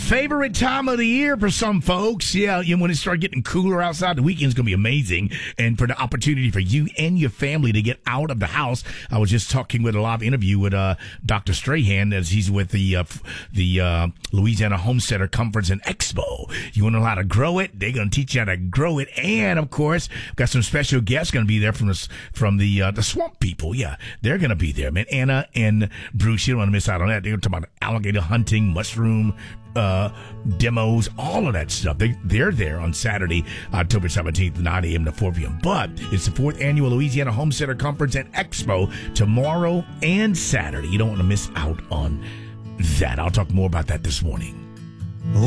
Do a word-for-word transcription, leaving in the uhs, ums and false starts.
favorite time of the year for some folks. Yeah, you know, when it starts getting cooler outside, the weekend's going to be amazing. And for the opportunity for you and your family to get out of the house. I was just talking with a live interview with uh, Doctor Strahan as he's with the uh, the uh, Louisiana Homesteader Conference and Expo. You want to know how to grow it? They're going to teach you how to grow it. And, of course, we've got some special guests going to be there from the, from the, uh, the Swamp People. Yeah, they're going to be there, man. Anna and Bruce, you don't want to miss out on that. They're talking about alligator hunting, mushroom uh demos, all of that stuff. They, they're there on Saturday, October seventeenth, nine a.m. to four p.m. But it's the fourth annual Louisiana Homesteader Conference and Expo tomorrow and Saturday. You don't want to miss out on that. I'll talk more about that this morning.